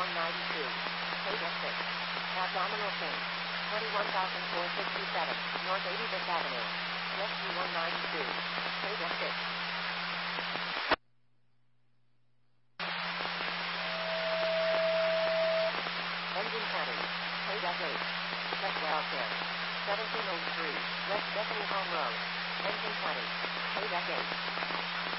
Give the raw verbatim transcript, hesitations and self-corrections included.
one ninety-two. Page six. Abdominal pain. twenty-one thousand four hundred sixty-seven. North eighty-fifth Avenue. S G one ninety-two. Page six. Engine County. Page eight. Check Welfare. seventeen oh three. West Bethany Home Road. Engine County. Page eight.